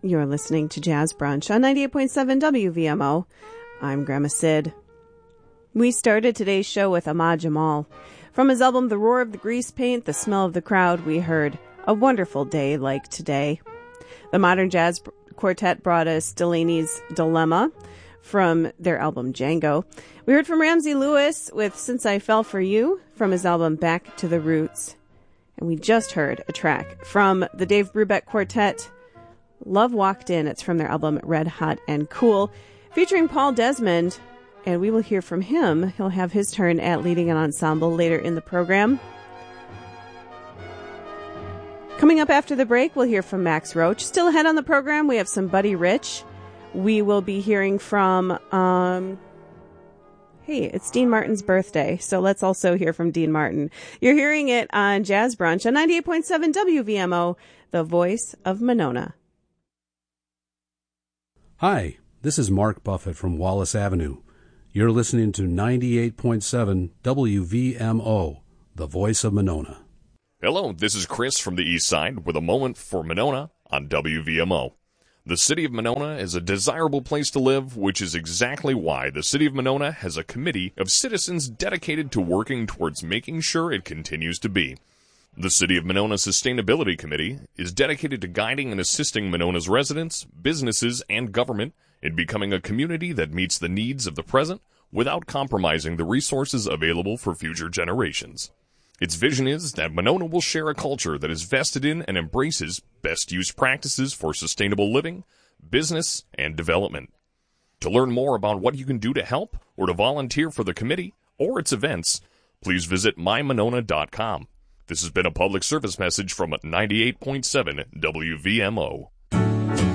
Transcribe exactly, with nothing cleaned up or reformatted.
You're listening to Jazz Brunch on ninety-eight point seven W V M O. I'm Grandma Sid. We started today's show with Ahmad Jamal. From his album The Roar of the Grease Paint, The Smell of the Crowd, we heard A Wonderful Day Like Today. The Modern Jazz Quartet brought us Delaney's Dilemma from their album Django. We heard from Ramsey Lewis with Since I Fell for You from his album Back to the Roots. And we just heard a track from the Dave Brubeck Quartet, Love Walked In. It's from their album Red Hot and Cool, featuring Paul Desmond, and we will hear from him. He'll have his turn at leading an ensemble later in the program. Coming up after the break, we'll hear from Max Roach. Still ahead on the program, we have some Buddy Rich. We will be hearing from, um, hey, it's Dean Martin's birthday, so let's also hear from Dean Martin. You're hearing it on Jazz Brunch on ninety-eight point seven W V M O, the voice of Monona. Hi, this is Mark Buffett from Wallace Avenue. You're listening to ninety-eight point seven W V M O, the voice of Monona. Hello, this is Chris from the East Side with a moment for Monona on W V M O. The city of Monona is a desirable place to live, which is exactly why the city of Monona has a committee of citizens dedicated to working towards making sure it continues to be. The City of Monona Sustainability Committee is dedicated to guiding and assisting Monona's residents, businesses, and government in becoming a community that meets the needs of the present without compromising the resources available for future generations. Its vision is that Monona will share a culture that is vested in and embraces best use practices for sustainable living, business, and development. To learn more about what you can do to help or to volunteer for the committee or its events, please visit my monona dot com. This has been a public service message from ninety-eight point seven W V M O.